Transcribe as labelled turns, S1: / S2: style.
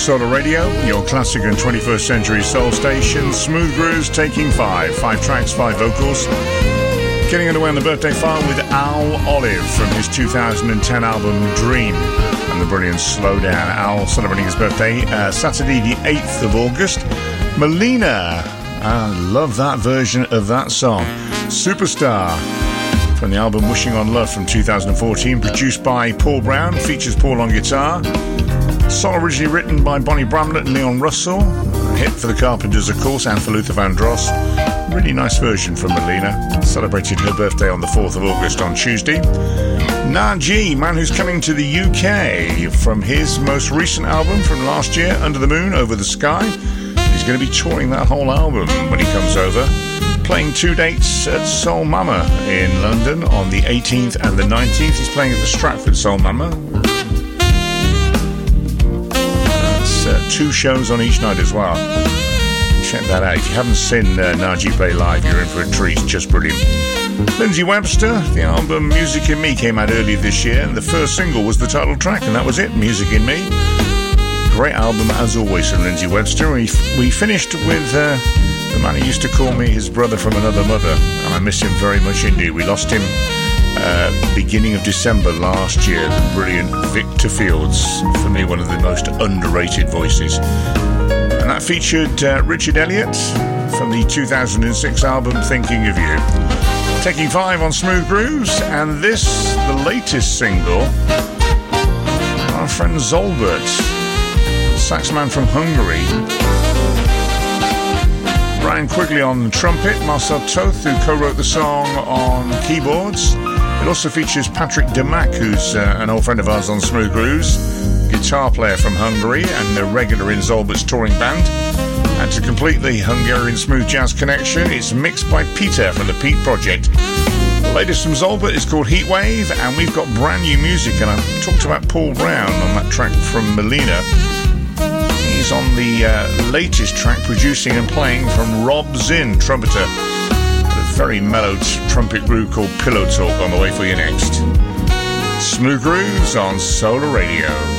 S1: Solar Radio, your classic and 21st century soul station. Smooth Grooves taking 5 tracks, 5 vocals. Getting underway on the birthday file with Al Olive from his 2010 album Dream and the brilliant Slow Down. Al celebrating his birthday Saturday the 8th of August. Melina, I love that version of that song. Superstar from the album Wishing on Love from 2014, produced by Paul Brown, features Paul on guitar. Song originally written by Bonnie Bramlett and Leon Russell. A hit for the Carpenters, of course, and for Luther Vandross. Really nice version from Melina. Celebrated her birthday on the 4th of August on Tuesday. Naji, man who's coming to the UK from his most recent album from last year, Under the Moon, Over the Sky. He's going to be touring that whole album when he comes over. Playing 2 dates at Soul Mama in London on the 18th and the 19th. He's playing at the Stratford Soul Mama. 2 shows on each night as well. Check that out. If you haven't seen Naji play live, you're in for a treat. Just brilliant. Lindsay Webster, the album Music in Me came out earlier this year, and the first single was the title track, and that was it, Music in Me. Great album as always from Lindsay Webster. We finished with the man who used to call me his brother from another mother, and I miss him very much indeed. We lost him beginning of December last year, the brilliant Victor Fields, for me one of the most underrated voices. And that featured Richard Elliott from the 2006 album Thinking of You. Taking 5 on Smooth Grooves, and this, the latest single, our friend Zolbert, saxman from Hungary. Brian Quigley on trumpet, Marcel Toth, who co-wrote the song on keyboards. It also features Patrick Demac, who's an old friend of ours on Smooth Grooves, guitar player from Hungary and a regular in Zolbert's touring band. And to complete the Hungarian smooth jazz connection, it's mixed by Peter from the Pete Project. The latest from Zolbert is called Heatwave, and we've got brand new music, and I talked about Paul Brown on that track from Melina. He's on the latest track, producing and playing from Rob Zinn, trumpeter. A very mellow trumpet group called Pillow Talk on the way for you next. Smooth Grooves on Solar Radio.